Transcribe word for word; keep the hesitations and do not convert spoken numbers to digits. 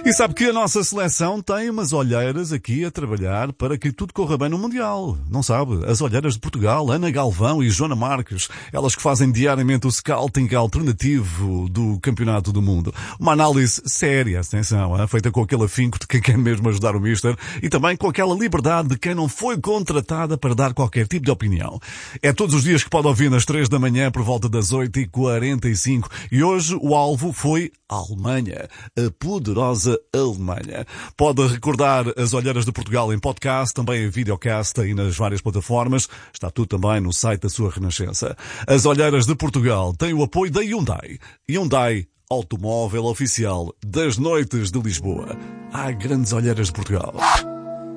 E sabe que a nossa seleção tem umas olheiras aqui a trabalhar para que tudo corra bem no Mundial. Não sabe? As olheiras de Portugal, Ana Galvão e Joana Marques, elas que fazem diariamente o scouting alternativo do Campeonato do Mundo. Uma análise séria, atenção, hein? Feita com aquele afinco de quem quer mesmo ajudar o Mister e também com aquela liberdade de quem não foi contratada para dar qualquer tipo de opinião. É todos os dias que pode ouvir nas três da manhã por volta das oito e quarenta e cinco e hoje o alvo foi a Alemanha, a poderosa Alemanha. Pode recordar as olheiras de Portugal em podcast, também em videocast e nas várias plataformas. Está tudo também no site da sua Renascença. As olheiras de Portugal têm o apoio da Hyundai. Hyundai, automóvel oficial das noites de Lisboa. Há grandes olheiras de Portugal.